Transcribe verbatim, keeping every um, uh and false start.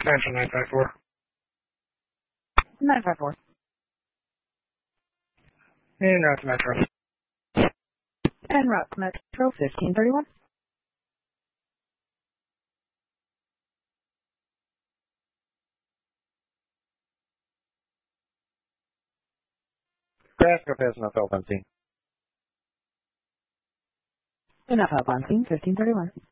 Extension nine five four. nine five four. And route to Metro. En route to Metro fifteen thirty-one. Grasco has enough help on scene. Enough help on scene, fifteen thirty-one.